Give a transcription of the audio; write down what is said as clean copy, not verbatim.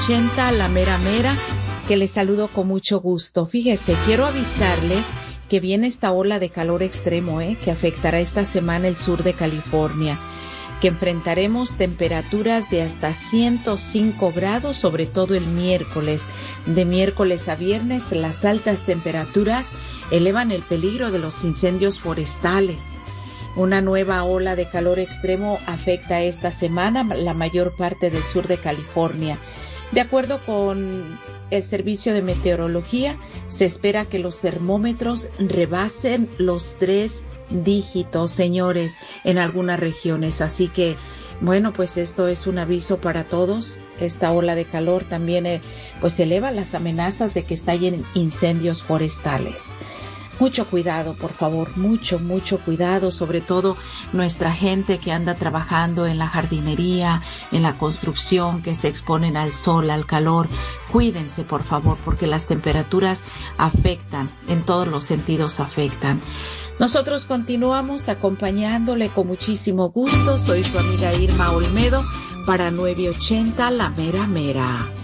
80, la mera mera, que les saludo con mucho gusto. Fíjese, quiero avisarle que viene esta ola de calor extremo, que afectará esta semana el sur de California, que enfrentaremos temperaturas de hasta 105 grados, sobre todo el miércoles. De miércoles a viernes, las altas temperaturas elevan el peligro de los incendios forestales. Una nueva ola de calor extremo afecta esta semana la mayor parte del sur de California. De acuerdo con el Servicio de Meteorología, se espera que los termómetros rebasen los 3 dígitos, señores, en algunas regiones. Así que, bueno, pues esto es un aviso para todos. Esta ola de calor también pues eleva las amenazas de que estallen incendios forestales. Mucho cuidado, por favor, mucho cuidado, sobre todo nuestra gente que anda trabajando en la jardinería, en la construcción, que se exponen al sol, al calor. Cuídense, por favor, porque las temperaturas afectan, en todos los sentidos afectan. Nosotros continuamos acompañándole con muchísimo gusto. Soy su amiga Irma Olmedo para 980 La Mera Mera.